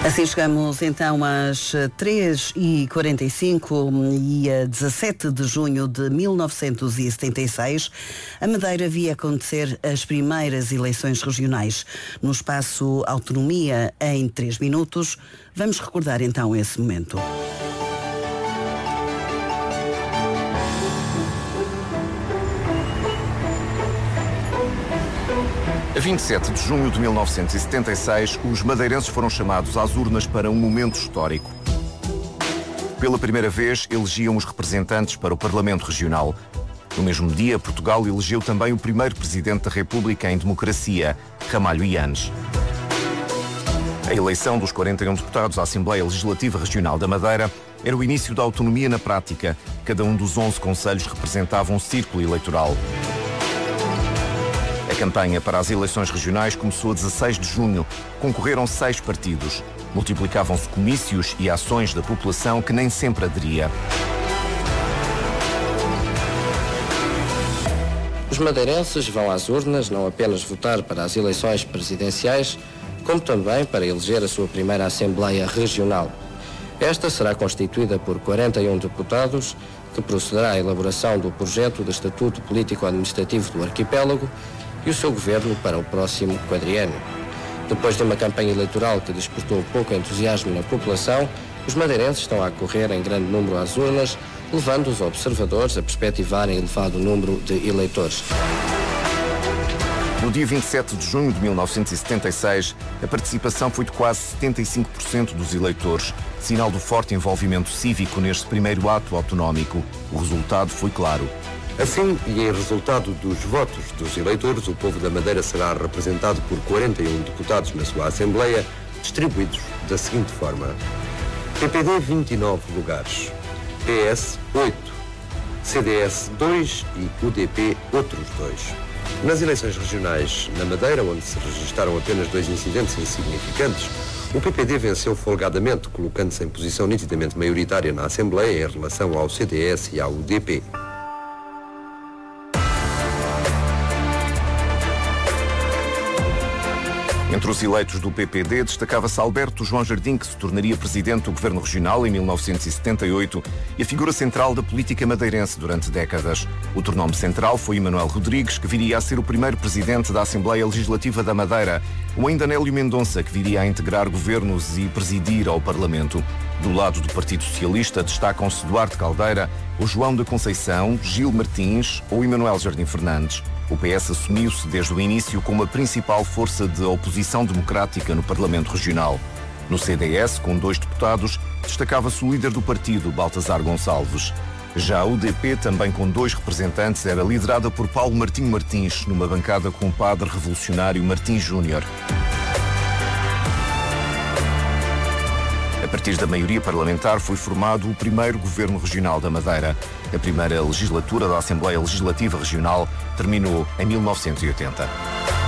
Assim chegamos então às 3h45 e a 17 de junho de 1976, a Madeira via acontecer as primeiras eleições regionais. No espaço Autonomia em 3 minutos, vamos recordar então esse momento. A 27 de junho de 1976, os madeirenses foram chamados às urnas para um momento histórico. Pela primeira vez, elegiam os representantes para o Parlamento Regional. No mesmo dia, Portugal elegeu também o primeiro Presidente da República em democracia, Ramalho Yanes. A eleição dos 41 deputados à Assembleia Legislativa Regional da Madeira era o início da autonomia na prática. Cada um dos 11 concelhos representava um círculo eleitoral. A campanha para as eleições regionais começou a 16 de junho. Concorreram 6 partidos. Multiplicavam-se comícios e ações da população que nem sempre aderia. Os madeirenses vão às urnas não apenas votar para as eleições presidenciais, como também para eleger a sua primeira Assembleia Regional. Esta será constituída por 41 deputados, que procederá à elaboração do projeto de Estatuto Político-Administrativo do Arquipélago e o seu governo para o próximo quadriênio. Depois de uma campanha eleitoral que despertou pouco entusiasmo na população, os madeirenses estão a acorrer em grande número às urnas, levando os observadores a perspectivarem elevado número de eleitores. No dia 27 de junho de 1976, a participação foi de quase 75% dos eleitores, sinal do forte envolvimento cívico neste primeiro ato autonómico. O resultado foi claro. Assim, e em resultado dos votos dos eleitores, o povo da Madeira será representado por 41 deputados na sua Assembleia, distribuídos da seguinte forma: PPD 29 lugares, PS 8, CDS 2 e UDP outros 2. Nas eleições regionais na Madeira, onde se registaram apenas 2 incidentes insignificantes, o PPD venceu folgadamente, colocando-se em posição nitidamente maioritária na Assembleia em relação ao CDS e ao UDP. Entre os eleitos do PPD destacava-se Alberto João Jardim, que se tornaria presidente do Governo Regional em 1978 e a figura central da política madeirense durante décadas. O tornome central foi Emanuel Rodrigues, que viria a ser o primeiro presidente da Assembleia Legislativa da Madeira, ou ainda Nélio Mendonça, que viria a integrar governos e presidir ao Parlamento. Do lado do Partido Socialista destacam-se Duarte Caldeira, o João da Conceição, Gil Martins ou Emanuel Jardim Fernandes. O PS assumiu-se desde o início como a principal força de oposição democrática no Parlamento Regional. No CDS, com 2 deputados, destacava-se o líder do partido, Baltasar Gonçalves. Já a UDP, também com 2 representantes, era liderada por Paulo Martinho Martins, numa bancada com o padre revolucionário Martins Júnior. A partir da maioria parlamentar foi formado o primeiro Governo Regional da Madeira. A primeira legislatura da Assembleia Legislativa Regional terminou em 1980.